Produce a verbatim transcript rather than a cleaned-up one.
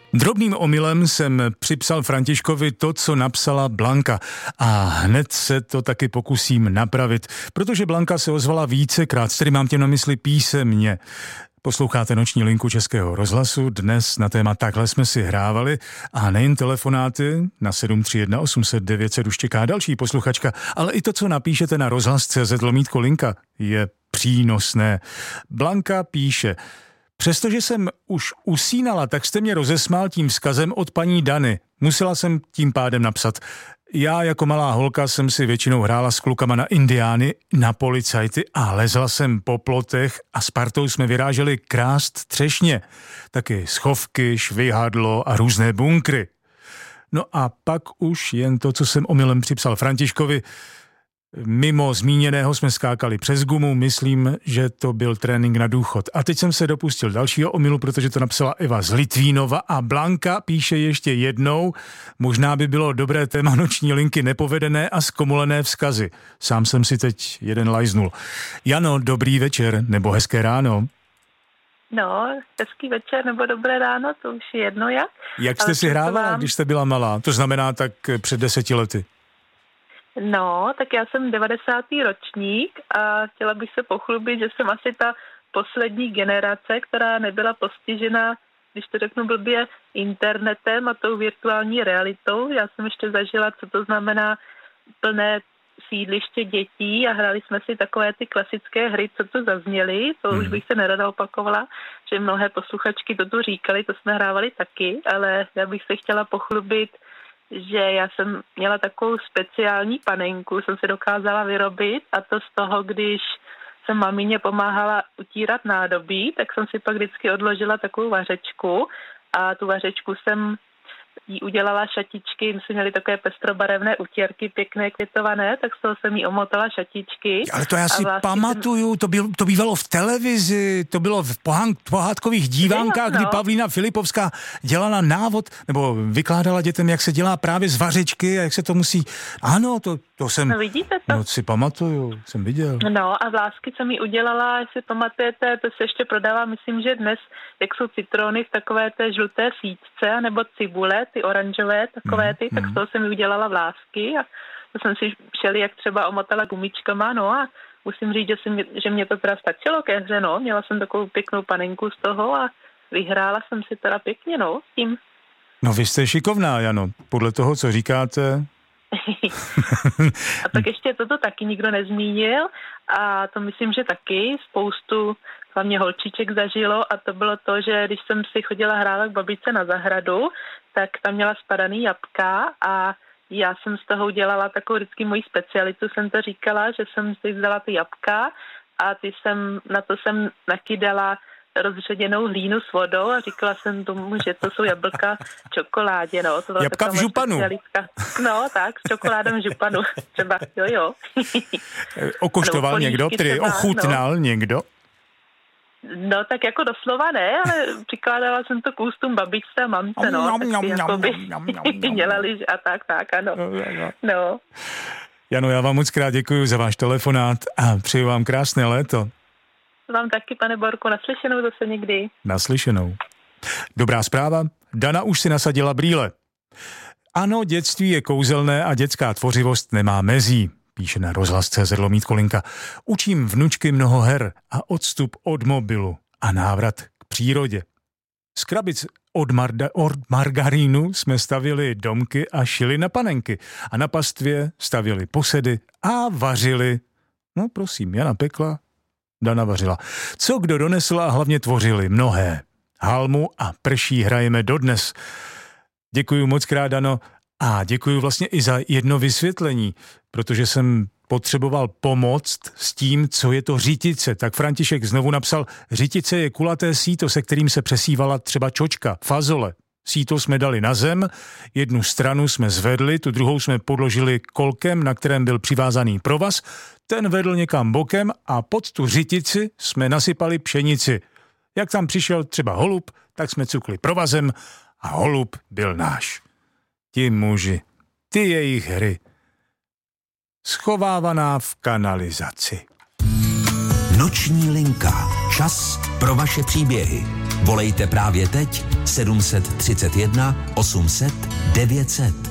Drobným omylem jsem připsal Františkovi to, co napsala Blanka. A hned se to taky pokusím napravit, protože Blanka se ozvala vícekrát, tedy mám tě na mysli písemně. Posloucháte Noční linku Českého rozhlasu, dnes na téma Takhle jsme si hrávali a nejen telefonáty na sedm tři jedna osm set devět set už čeká další posluchačka, ale i to, co napíšete na rozhlas tečka cé zet lomítko linka, je přínosné. Blanka píše: Přestože jsem už usínala, tak jste mě rozesmál tím vzkazem od paní Dany. Musela jsem tím pádem napsat. Já jako malá holka jsem si většinou hrála s klukama na indiány, na policajty a lezla jsem po plotech a s partou jsme vyráželi krást třešně. Taky schovky, švihadlo a různé bunkry. No a pak už jen to, co jsem omylem připsal Františkovi. Mimo zmíněného jsme skákali přes gumu, myslím, že to byl trénink na důchod. A teď jsem se dopustil dalšího omylu, protože to napsala Eva z Litvínova a Blanka píše ještě jednou: možná by bylo dobré téma Noční linky nepovedené a zkomolené vzkazy. Sám jsem si teď jeden lajznul. Jano, dobrý večer, nebo hezké ráno. No, hezký večer nebo dobré ráno, to už je jedno jak. Jak jste Ale si hrávala, vám... když jste byla malá? To znamená tak před deseti lety. No, tak já jsem devadesátý ročník a chtěla bych se pochlubit, že jsem asi ta poslední generace, která nebyla postižena, když to řeknu blbě, internetem a tou virtuální realitou. Já jsem ještě zažila, co to znamená plné sídliště dětí a hráli jsme si takové ty klasické hry, co tu zazněly. To už bych se nerada opakovala, že mnohé posluchačky to tu říkali, to jsme hrávali taky, ale já bych se chtěla pochlubit, že já jsem měla takovou speciální panenku, jsem se dokázala vyrobit, a to z toho, když jsem mamině pomáhala utírat nádobí, tak jsem si pak vždycky odložila takovou vařečku a tu vařečku jsem jí udělala šatičky, my jsme měli takové pestrobarevné utěrky, pěkné květované, tak z toho jsem jí omotala šatičky. Ale to já si vlastně pamatuju, jsem... to, byl, to bývalo v televizi, to bylo v pohán, pohádkových dívánkách, no, kdy Pavlína Filipovská dělala návod, nebo vykládala dětem, jak se dělá právě z vařečky a jak se to musí... Ano, to, to jsem... No vidíte to? No si pamatuju, jsem viděl. No a vlásky jsem jí udělala, jestli pamatujete, to se ještě prodává, myslím, že dnes, jak jsou citrony v takové té žluté síťce, nebo cibule, ty oranžové, takové ty, mm, tak z toho jsem jí udělala vlásky a to jsem si všeli, jak třeba omotala gumičkama, no a musím říct, že, jsem, že mě to teda stačilo ke hře, no, měla jsem takovou pěknou panenku z toho a vyhrála jsem si teda pěkně, no, s tím. No vy jste šikovná, Jano, podle toho, co říkáte. A tak ještě toto taky nikdo nezmínil a to myslím, že taky spoustu hlavně holčiček zažilo a to bylo to, že když jsem si chodila hrát k babičce na zahradu, tak tam měla spadaný jabka a já jsem z toho udělala takovou vždycky moji specialitu, jsem to říkala, že jsem si vzala ty jabka a ty jsem, na to jsem nakydala rozředěnou hlínu s vodou a říkala jsem tomu, že to jsou jablka v čokoládě, no. To jabka v županu. Specialistka. No, tak, s čokoládem v županu, třeba, jo, jo. Okoštoval no, někdo, který třeba, ochutnal no. někdo? No, tak jako doslova ne, ale přikládala jsem to k ústům babičce a mamce, no, tak si jakoby dělali a tak, tak, ano. No. Jano, já vám moc krát děkuji za váš telefonát a přeju vám krásné léto. Vám taky, pane Borku, naslyšenou zase někdy. Naslyšenou. Dobrá zpráva, Dana už si nasadila brýle. Ano, dětství je kouzelné a dětská tvořivost nemá mezí, píše na rozhlas tečka cé zet lomítko linka. Učím vnučky mnoho her a odstup od mobilu a návrat k přírodě. Z krabic od, marda, od margarínu jsme stavili domky a šili na panenky a na pastvě stavili posedy a vařili. No prosím, Jana pekla, Dana vařila. Co kdo donesl a hlavně tvořili mnohé. Halmu a prší hrajeme dodnes. Děkuju moc krát, Dano, a děkuju vlastně i za jedno vysvětlení, protože jsem potřeboval pomoct s tím, co je to řitice. Tak František znovu napsal, řitice je kulaté síto, se kterým se přesívala třeba čočka, fazole. Síto jsme dali na zem, jednu stranu jsme zvedli, tu druhou jsme podložili kolkem, na kterém byl přivázaný provaz, ten vedl někam bokem a pod tu řitici jsme nasypali pšenici. Jak tam přišel třeba holub, tak jsme cukli provazem a holub byl náš. Ti muži, ty jejich hry, schovávaná v kanalizaci. Noční linka. Čas pro vaše příběhy. Volejte právě teď sedm set třicet jedna osm set devět set.